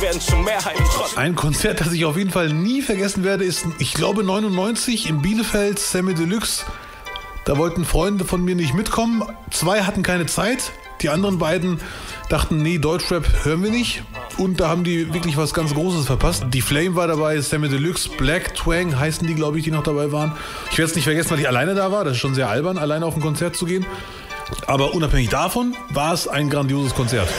werden zur Mehrheit trotzdem. Ein Konzert, das ich auf jeden Fall nie vergessen werde, ist, ich glaube 99 in Bielefeld, Samy Deluxe. Da wollten Freunde von mir nicht mitkommen. 2 hatten keine Zeit. Die anderen beiden dachten, nee, Deutschrap hören wir nicht. Und da haben die wirklich was ganz Großes verpasst. Die Flame war dabei, Samy Deluxe, Black Twang heißen die, glaube ich, die noch dabei waren. Ich werde es nicht vergessen, weil ich alleine da war. Das ist schon sehr albern, alleine auf ein Konzert zu gehen. Aber unabhängig davon war es ein grandioses Konzert.